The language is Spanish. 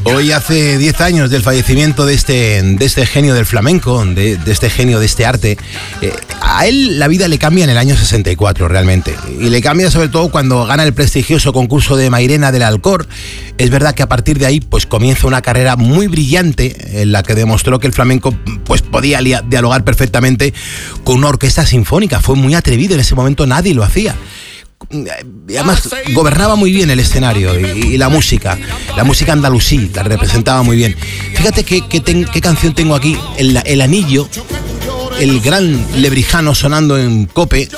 Hoy hace 10 años del fallecimiento de este genio del flamenco, de este genio de este arte. A él la vida le cambia en el año 64 realmente. Y le cambia sobre todo cuando gana el prestigioso concurso de Mairena del Alcor. Es verdad que a partir de ahí pues comienza una carrera muy brillante en la que demostró que el flamenco pues podía dialogar perfectamente con una orquesta sinfónica. Fue muy atrevido, en ese momento nadie lo hacía. Y además gobernaba muy bien el escenario y la música andalusí la representaba muy bien. Fíjate qué canción tengo aquí, el Anillo, el gran lebrijano sonando en COPE.